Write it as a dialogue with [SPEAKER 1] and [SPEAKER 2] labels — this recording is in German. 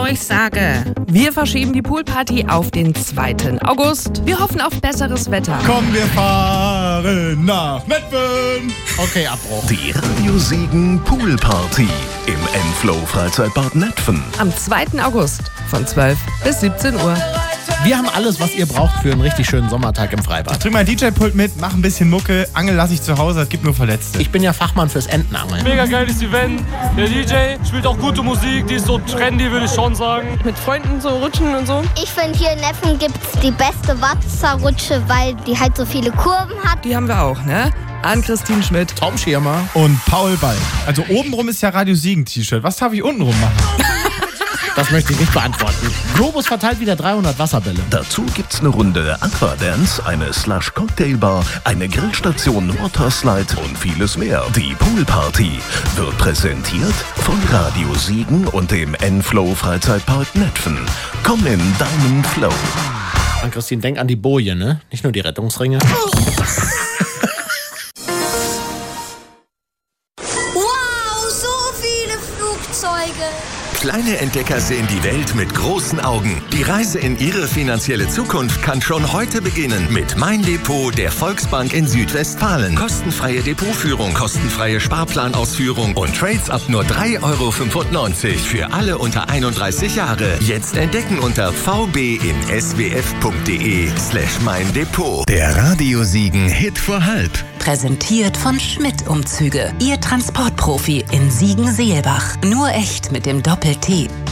[SPEAKER 1] euch sage. Wir verschieben die Poolparty auf den 2. August. Wir hoffen auf besseres Wetter.
[SPEAKER 2] Komm, wir fahren nach Mettmann.
[SPEAKER 3] Okay, Abbruch.
[SPEAKER 4] Die Radio Siegen Poolparty im Enflow Freizeitbad Netphen.
[SPEAKER 1] Am 2. August von 12 bis 17 Uhr.
[SPEAKER 3] Wir haben alles, was ihr braucht für einen richtig schönen Sommertag im Freibad.
[SPEAKER 2] Ich bring mein DJ-Pult mit, mach ein bisschen Mucke, Angel lasse ich zu Hause, es gibt nur Verletzte.
[SPEAKER 3] Ich bin ja Fachmann fürs Entenangeln.
[SPEAKER 5] Mega geiles Event. Der DJ spielt auch gute Musik, die ist so trendy, würde ich schon sagen.
[SPEAKER 1] Mit Freunden so rutschen und so.
[SPEAKER 6] Ich finde, hier in Netphen gibt es die beste Wasserrutsche, weil die halt so viele Kurven hat.
[SPEAKER 1] Die haben wir auch, ne? Ann-Christine Schmidt.
[SPEAKER 3] Tom Schirmer.
[SPEAKER 2] Und Paul Ball. Also obenrum ist ja Radio Siegen-T-Shirt. Was darf ich untenrum machen?
[SPEAKER 3] Das möchte ich nicht beantworten. Globus verteilt wieder 300 Wasserbälle.
[SPEAKER 4] Dazu gibt's eine Runde Aquadance, eine Slush-Cocktailbar, eine Grillstation Waterslide und vieles mehr. Die Poolparty wird präsentiert von Radio Siegen und dem Enflow Freizeitpark Netphen. Komm in deinen Flow.
[SPEAKER 3] Ann-Christine, denk an die Boje, ne? Nicht nur die Rettungsringe.
[SPEAKER 6] Wow, so viele Flugzeuge.
[SPEAKER 7] Kleine Entdecker sehen die Welt mit großen Augen. Die Reise in ihre finanzielle Zukunft kann schon heute beginnen mit Mein Depot der Volksbank in Südwestfalen. Kostenfreie Depotführung, kostenfreie Sparplanausführung und Trades ab nur 3,95 € für alle unter 31 Jahre. Jetzt entdecken unter vbinswf.de/meindepot.
[SPEAKER 8] Der Radio Siegen Hit vor halb.
[SPEAKER 9] Präsentiert von Schmidt Umzüge. Ihr Transportprofi in Siegen-Seelbach. Nur echt mit dem Doppel-T.